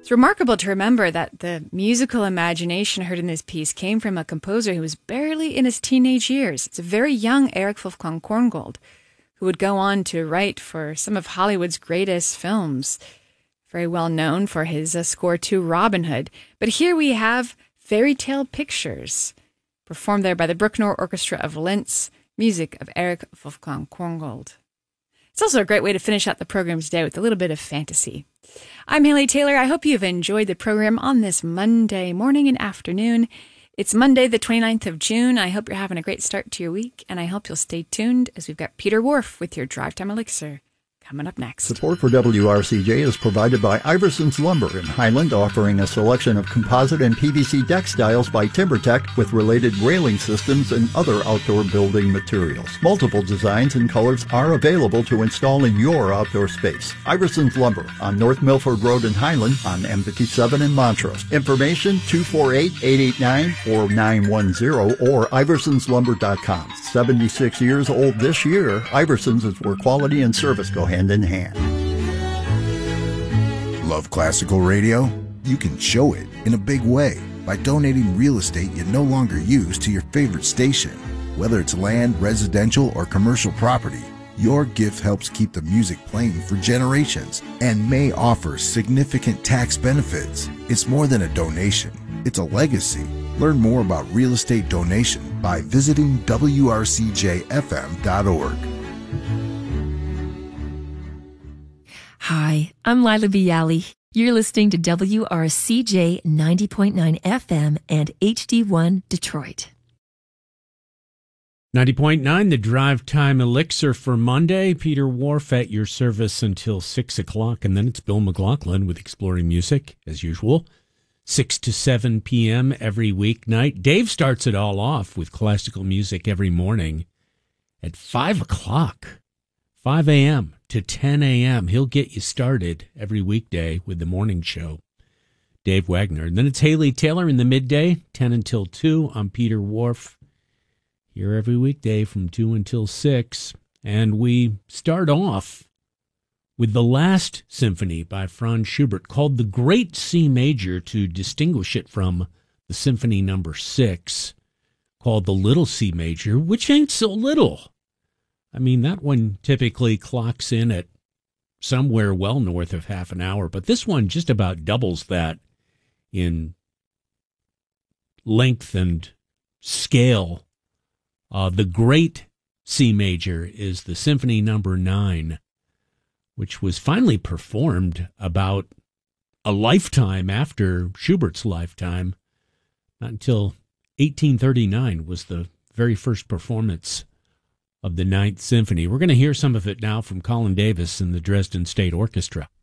It's remarkable to remember that the musical imagination heard in this piece came from a composer who was barely in his teenage years. It's a very young Erich Wolfgang Korngold, who would go on to write for some of Hollywood's greatest films. Very well known for his score to Robin Hood. But here we have Fairy Tale Pictures, performed there by the Bruckner Orchestra of Linz, music of Erich Wolfgang Korngold. It's also a great way to finish out the program today with a little bit of fantasy. I'm Haley Taylor. I hope you've enjoyed the program on this Monday morning and afternoon. It's Monday, the 29th of June. I hope you're having a great start to your week, and I hope you'll stay tuned as we've got Peter Whorf with your Drive Time Elixir coming up next. Support for WRCJ is provided by Iverson's Lumber in Highland, offering a selection of composite and PVC deck styles by TimberTech with related railing systems and other outdoor building materials. Multiple designs and colors are available to install in your outdoor space. Iverson's Lumber on North Milford Road in Highland on M57 in Montrose. Information 248-889-4910 or iversonslumber.com. 76 years old this year, Iverson's is where quality and service go hand in hand. Love classical radio? You can show it in a big way by donating real estate you no longer use to your favorite station. Whether it's land, residential, or commercial property, your gift helps keep the music playing for generations and may offer significant tax benefits. It's more than a donation. It's a legacy. Learn more about real estate donation by visiting wrcjfm.org. Hi, I'm Lila Bialy. You're listening to WRCJ 90.9 FM and HD1 Detroit. 90.9, the Drive Time Elixir for Monday. Peter Whorf at your service until 6 o'clock, and then it's Bill McLaughlin with Exploring Music, as usual, 6 to 7 p.m. every weeknight. Dave starts it all off with classical music every morning at 5 o'clock, 5 a.m. to 10 a.m. He'll get you started every weekday with the morning show. Dave Wagner. And then it's Haley Taylor in the midday, 10 until 2. I'm Peter Whorf, here every weekday from 2 until 6. And we start off with the last symphony by Franz Schubert, called the Great C Major, to distinguish it from the Symphony Number 6, called the Little C Major, which ain't so little. I mean, that one typically clocks in at somewhere well north of half an hour, but this one just about doubles that in length and scale. The Great C Major is the Symphony Number 9, which was finally performed about a lifetime after Schubert's lifetime. Not until 1839 was the very first performance of the Ninth Symphony. We're going to hear some of it now from Colin Davis and the Dresden State Orchestra.